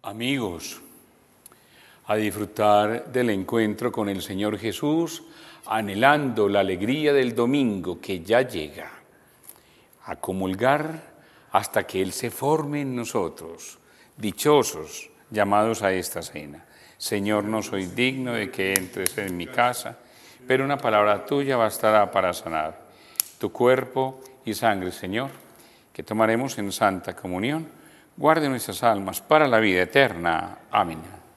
Amigos, a disfrutar del encuentro con el Señor Jesús, anhelando la alegría del domingo que ya llega, a comulgar hasta que Él se forme en nosotros, dichosos llamados a esta cena. Señor, no soy digno de que entres en mi casa, pero una palabra tuya bastará para sanar. Tu cuerpo y sangre, Señor, que tomaremos en santa comunión, guarde nuestras almas para la vida eterna. Amén.